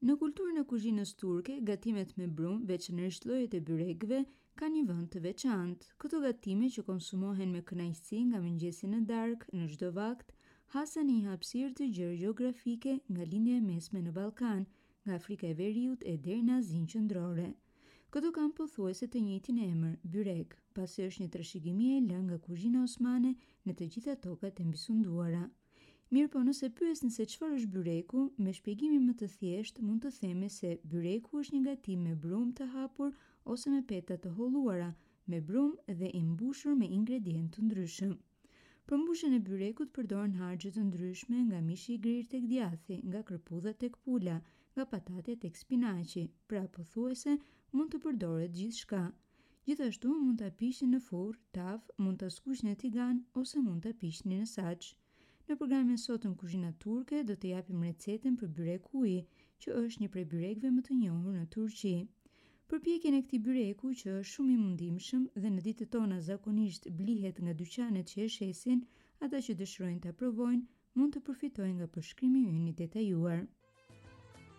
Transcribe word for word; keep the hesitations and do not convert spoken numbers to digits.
Në kulturën e kuzhinës turke, gatimet me brumë, veçanërisht llojet e byrekëve, kanë një vend të veçantë. Këto gatime që konsumohen me kënaqësi nga mëngjesi në darkë në çdo vakt, hasen një hapësirë të gjerë gjeografike nga lindja e mesme në Ballkan, nga Afrika e Veriut e deri në Azinë Qendrore. Këto kanë pothuajse të njëjtin emër, byrek, pasi është një trashëgimi e lënë nga kuzhina osmane në të gjitha tokat e mbisunduara. Mirë po nëse pyesni se çfarë është byreku, me shpjegimin më të thjeshtë mund të themi se byreku është një gatim me brumë të hapur ose me peta të holluara, me brumë dhe i mbushur me ingredientë të ndryshëm. Për mbushjen e byrekut përdoren harxhe të ndryshme, nga mishi i grirë tek djathi, nga kërpudha tek pula, nga patatja tek spinaqi, pra pothuajse mund të përdoret gjithçka. Gjithashtu mund ta piqni në furrë, tavë, mund ta skuqni në tigan ose mund ta piqni në saç. Në programin sot në kuzhina turke do të japim recetën për byrek uji, që është një prej byrekëve më të njohur në Turqi. Përpjekjen e këtij byreku, që është shumë i mundimshëm dhe në ditët tona zakonisht blihet nga dyqanet që e shesin, ata që dëshirojnë ta provojnë mund të përfitojnë nga përshkrimi ynë i detajuar.